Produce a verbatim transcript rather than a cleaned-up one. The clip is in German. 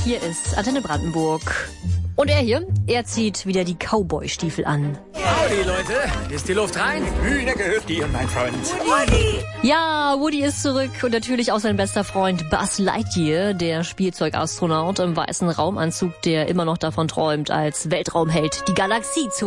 Hier ist Antenne Brandenburg. Und er hier, er zieht wieder die Cowboy-Stiefel an. Howdy, Leute. Ist die Luft rein? Hühner gehört dir, mein Freund. Woody! Ja, Woody ist zurück und natürlich auch sein bester Freund Buzz Lightyear, der Spielzeugastronaut im weißen Raumanzug, der immer noch davon träumt, als Weltraumheld die Galaxie zu